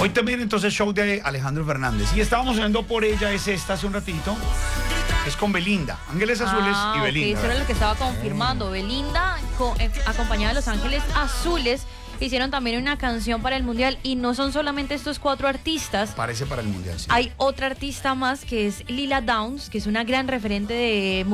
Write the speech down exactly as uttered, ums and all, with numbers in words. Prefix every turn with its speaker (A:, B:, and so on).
A: Hoy también entonces show de Alejandro Fernández. Y estábamos hablando por ella, es esta hace un ratito. Es con Belinda, Ángeles Azules
B: ah,
A: y
B: ok,
A: Belinda.
B: eso era lo que estaba confirmando. Belinda, co- eh, acompañada de Los Ángeles Azules, hicieron también una canción para el Mundial. Y no son solamente estos cuatro artistas.
A: Parece para el Mundial, sí.
B: Hay otra artista más que es Lila Downs, que es una gran referente de